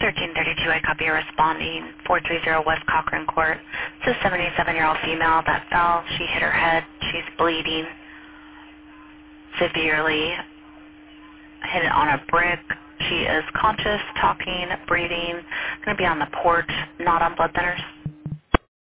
1332, I copy a responding 430 West Cochran Court. It's a 77-year-old female that fell. She hit her head. She's bleeding severely. Hit it on a brick. She is conscious, talking, breathing. Going to be on the porch, not on blood thinners.